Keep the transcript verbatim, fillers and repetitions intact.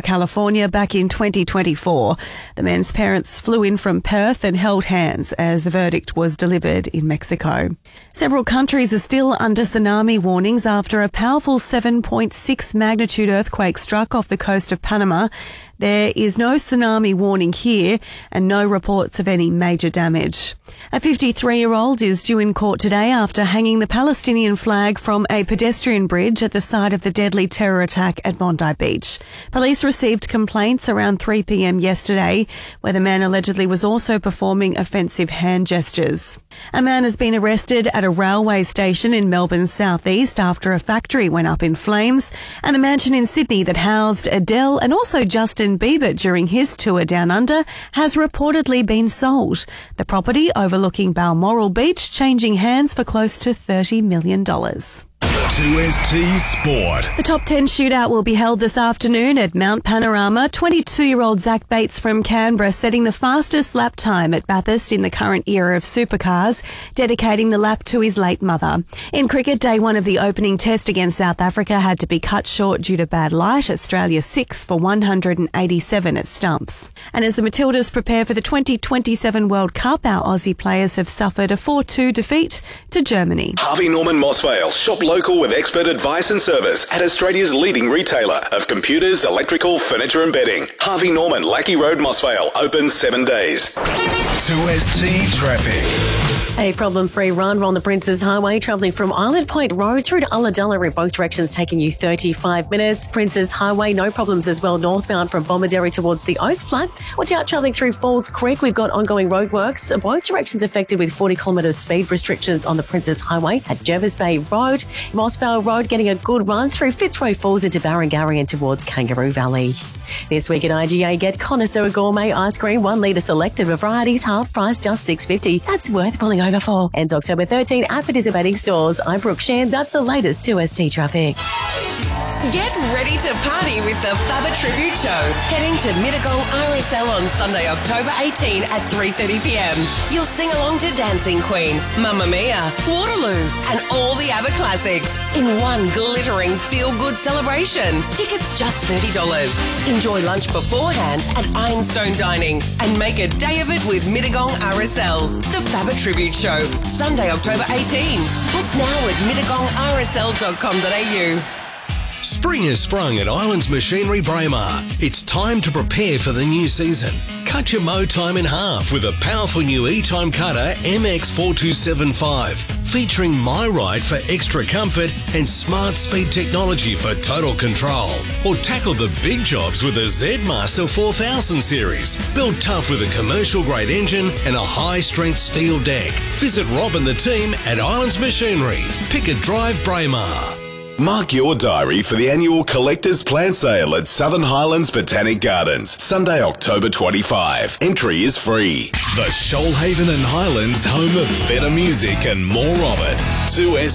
California back in twenty twenty-four. The men's parents flew in from Perth and held hands as the verdict was delivered in Mexico. Several countries are still under tsunami warnings after a powerful seven point six magnitude earthquake struck off the coast of Panama. There is no tsunami warning here and no reports of any major damage. A fifty-three-year-old is due in court today after hanging the Palestinian flag from a pedestrian bridge at the site of the deadly terror attack at Bondi Beach. Police received complaints around three p.m. yesterday where the man allegedly was also performing offensive hand gestures. A man has been arrested at a railway station in Melbourne's southeast after a factory went up in flames, and the mansion in Sydney that housed Adele and also Justin Bieber during his tour down under has reportedly been sold. The property overlooking Balmoral Beach changing hands for close to thirty million dollars. two S T Sport. The top ten shootout will be held this afternoon at Mount Panorama. twenty-two-year-old Zach Bates from Canberra setting the fastest lap time at Bathurst in the current era of supercars, dedicating the lap to his late mother. In cricket, day one of the opening test against South Africa had to be cut short due to bad light. Australia six for one hundred eighty-seven at stumps. And as the Matildas prepare for the twenty twenty-seven World Cup, our Aussie players have suffered a four two defeat to Germany. Harvey Norman Mossvale. Shop local with expert advice and service at Australia's leading retailer of computers, electrical, furniture and bedding. Harvey Norman, Lackey Road, Mossvale. Open seven days. two S T Traffic. A problem-free run on the Princes Highway, travelling from Island Point Road through to Ulladulla in both directions, taking you thirty-five minutes. Princes Highway, no problems as well, northbound from Bomaderry towards the Oak Flats. Watch out travelling through Falls Creek. We've got ongoing roadworks, both directions affected with forty kilometre speed restrictions on the Princes Highway at Jervis Bay Road. Mossvale Road getting a good run through Fitzroy Falls into Barrengarry and towards Kangaroo Valley. This week at I G A, get Connoisseur Gourmet Ice Cream, one litre selected of varieties, half price, just six dollars fifty. That's worth pulling over for. Ends October thirteenth at participating stores. I'm Brooke Shan. That's the latest two S T traffic. Get ready to party with the Fabba Tribute Show. Heading to Mittagong R S L on Sunday, October eighteenth at three thirty p.m. You'll sing along to Dancing Queen, Mamma Mia, Waterloo, and all the ABBA classics in one glittering feel-good celebration. Tickets just thirty dollars. Enjoy lunch beforehand at Ironstone Dining and make a day of it with Mittagong R S L. The Fabba Tribute Show, Sunday, October eighteenth. Book now at mittagong r s l dot com dot a u. Spring has sprung at Islands Machinery Braemar. It's time to prepare for the new season. Cut your mow time in half with a powerful new E-Time cutter M X four two seven five, featuring MyRide for extra comfort and smart speed technology for total control. Or tackle the big jobs with a Z-Master four thousand series, built tough with a commercial grade engine and a high strength steel deck. Visit Rob and the team at Islands Machinery, Pickett Drive, Braemar. Mark your diary for the annual Collectors Plant Sale at Southern Highlands Botanic Gardens, Sunday, October twenty-fifth. Entry is free. The Shoalhaven and Highlands home of better music and more of it. two S